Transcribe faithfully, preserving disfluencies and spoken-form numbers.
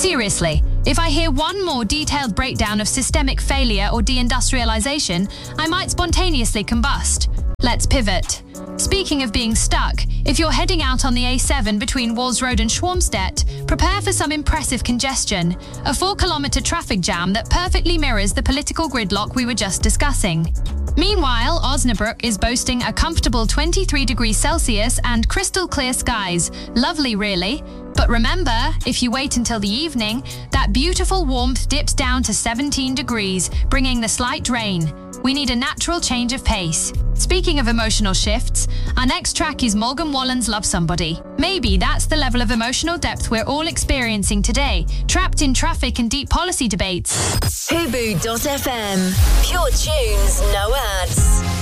Seriously, if I hear one more detailed breakdown of systemic failure or deindustrialization, I might spontaneously combust. Let's pivot. Speaking of being stuck, if you're heading out on the A seven between Walls Road and Schwarmstedt, prepare for some impressive congestion, a four-kilometre traffic jam that perfectly mirrors the political gridlock we were just discussing. Meanwhile, Osnabrück is boasting a comfortable twenty-three degrees Celsius and crystal clear skies. Lovely, really. But remember, if you wait until the evening, that beautiful warmth dips down to seventeen degrees, bringing the slight rain. We need a natural change of pace. Speaking of emotional shifts, our next track is Morgan Wallen's Love Somebody. Maybe that's the level of emotional depth we're all experiencing today, trapped in traffic and deep policy debates. Hubu dot f m. Pure tunes, no ads.